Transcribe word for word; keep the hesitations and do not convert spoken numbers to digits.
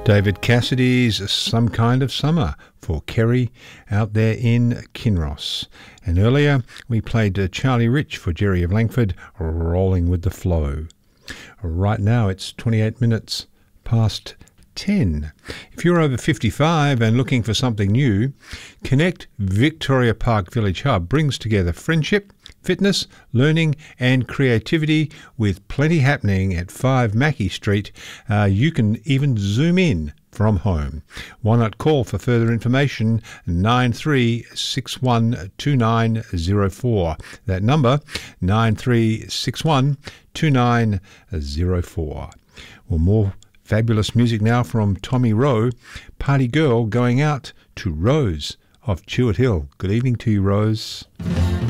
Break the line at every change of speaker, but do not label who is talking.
David Cassidy's Some Kind of Summer for Kerry out there in Kinross. And earlier we played uh, Charlie Rich for Jerry of Langford, Rolling with the Flow. Right now it's twenty-eight minutes past ten. If you're over fifty-five and looking for something new, Connect Victoria Park Village Hub brings together friendship, fitness, learning and creativity with plenty happening at five Mackey Street. Uh, you can even zoom in from home. Why not call for further information nine three six one two nine zero four. That number nine three six one two nine zero four. Well, more fabulous music now from Tommy Rowe, Party Girl, going out to Rose of Chewett Hill. Good evening to you, Rose.